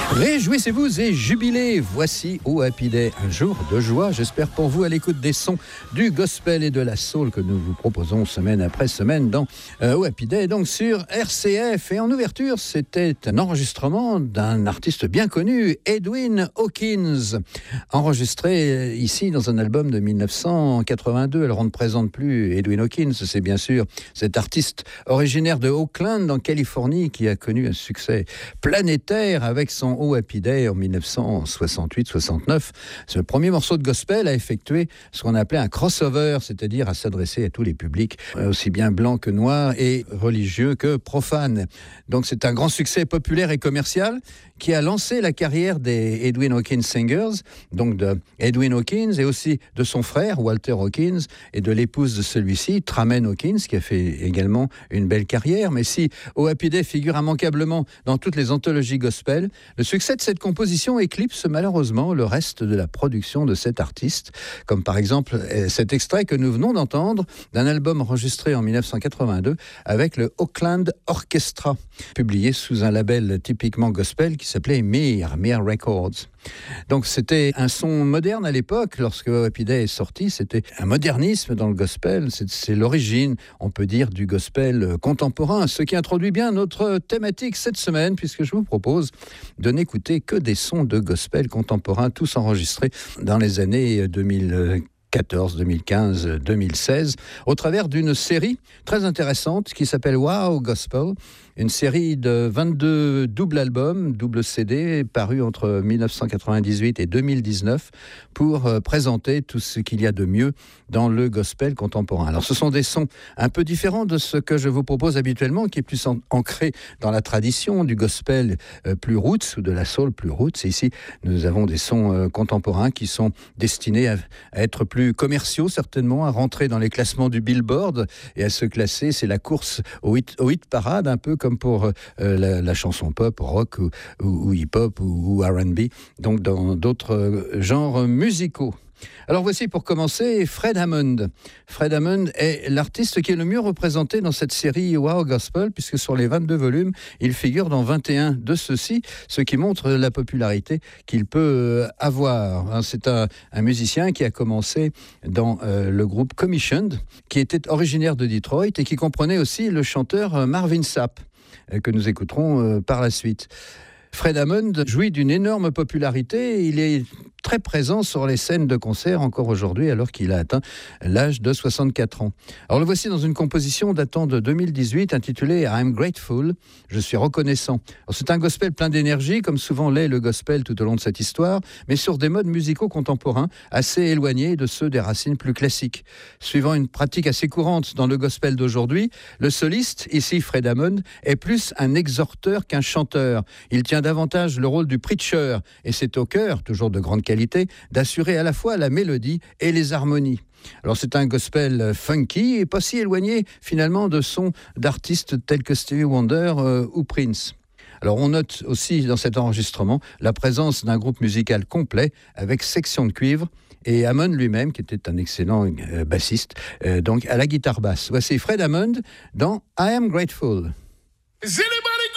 Réjouissez-vous et jubilez, voici au Happy Day, un jour de joie, j'espère pour vous, à l'écoute des sons du gospel et de la soul que nous vous proposons semaine après semaine dans au Happy Day, donc sur RCF. Et en ouverture, c'était un enregistrement d'un artiste bien connu, Edwin Hawkins, enregistré ici dans un album de 1982. Alors on ne présente plus Edwin Hawkins, c'est bien sûr cet artiste originaire de Oakland en Californie qui a connu un succès planétaire avec son Oh Happy Day en 1968-69. Ce premier morceau de gospel a effectué ce qu'on appelait un crossover, c'est-à-dire à s'adresser à tous les publics, aussi bien blancs que noirs et religieux que profanes. Donc c'est un grand succès populaire et commercial qui a lancé la carrière des Edwin Hawkins Singers, donc de Edwin Hawkins et aussi de son frère Walter Hawkins et de l'épouse de celui-ci, Tramon Hawkins, qui a fait également une belle carrière. Mais si Oh Happy Day figure immanquablement dans toutes les anthologies gospel, le succès de cette composition éclipse malheureusement le reste de la production de cet artiste, comme par exemple cet extrait que nous venons d'entendre d'un album enregistré en 1982 avec le Oakland Orchestra, publié sous un label typiquement gospel qui s'appelait Mir Records. Donc c'était un son moderne à l'époque, lorsque Happy Day est sorti, c'était un modernisme dans le gospel, c'est l'origine, on peut dire, du gospel contemporain, ce qui introduit bien notre thématique cette semaine, puisque je vous propose de n'écouter que des sons de gospel contemporain, tous enregistrés dans les années 2014, 2015, 2016, au travers d'une série très intéressante qui s'appelle Wow Gospel, une série de 22 doubles albums, double CD, parus entre 1998 et 2019, pour présenter tout ce qu'il y a de mieux dans le gospel contemporain. Alors ce sont des sons un peu différents de ce que je vous propose habituellement, qui est plus ancré dans la tradition du gospel plus roots, ou de la soul plus roots. Et ici, nous avons des sons contemporains qui sont destinés à être plus commerciaux, certainement, à rentrer dans les classements du Billboard et à se classer. C'est la course au hit parade, un peu comme pour la chanson pop, rock ou hip-hop ou R&B, donc dans d'autres genres musicaux. Alors voici pour commencer Fred Hammond. Fred Hammond est l'artiste qui est le mieux représenté dans cette série Wow Gospel, puisque sur les 22 volumes, il figure dans 21 de ceux-ci, ce qui montre la popularité qu'il peut avoir. C'est un musicien qui a commencé dans le groupe Commissioned, qui était originaire de Detroit et qui comprenait aussi le chanteur Marvin Sapp, que nous écouterons par la suite. Fred Hammond jouit d'une énorme popularité. Il est très présent sur les scènes de concert encore aujourd'hui, alors qu'il a atteint l'âge de 64 ans. Alors le voici dans une composition datant de 2018 intitulée I'm Grateful, je suis reconnaissant. Alors, c'est un gospel plein d'énergie, comme souvent l'est le gospel tout au long de cette histoire, mais sur des modes musicaux contemporains assez éloignés de ceux des racines plus classiques. Suivant une pratique assez courante dans le gospel d'aujourd'hui, le soliste, ici Fred Hammond, est plus un exhorteur qu'un chanteur. Il tient davantage le rôle du preacher, et c'est au chœur, toujours de grande qualité, d'assurer à la fois la mélodie et les harmonies. Alors c'est un gospel funky et pas si éloigné finalement de sons d'artistes tels que Stevie Wonder ou Prince. Alors on note aussi dans cet enregistrement la présence d'un groupe musical complet avec section de cuivre et Hammond lui-même qui était un excellent bassiste, donc à la guitare basse. Voici Fred Hammond dans I Am Grateful.